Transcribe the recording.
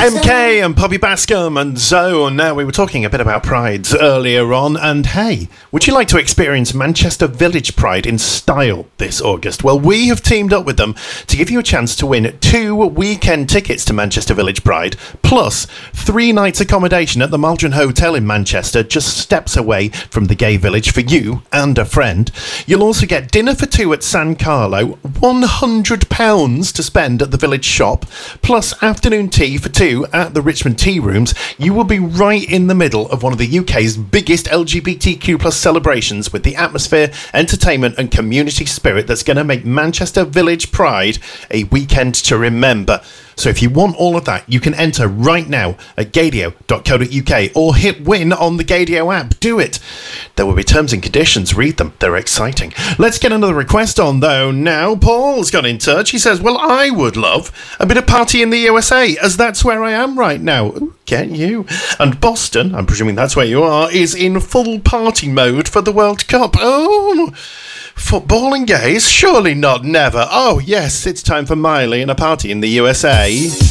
MK and Poppy Bascom and Zone. Now, we were talking a bit about prides earlier on, and hey, would you like to experience Manchester Village Pride in style this August? Well, we have teamed up with them to give you a chance to win 2 weekend tickets to Manchester Village Pride, plus 3 nights accommodation at the Maldron Hotel in Manchester, just steps away from the gay village for you and a friend. You'll also get dinner for 2 at San Carlo, £100 to spend at the village shop, plus afternoon tea for 2 at the Richmond Tea Rooms. You will be right in the middle of one of the UK's biggest LGBTQ plus celebrations, with the atmosphere, entertainment and community spirit that's going to make Manchester Village Pride a weekend to remember. So if you want all of that, you can enter right now at gadio.co.uk or hit win on the Gadio app. Do it. There will be terms and conditions. Read them. They're exciting. Let's get another request on, though. Now, Paul's got in touch. He says, well, I would love a bit of party in the USA, as that's where I am right now. Ooh, get you. And Boston, I'm presuming that's where you are, is in full party mode for the World Cup. Oh, football and gays? Surely not, never. Oh, yes, it's time for Miley and a party in the USA.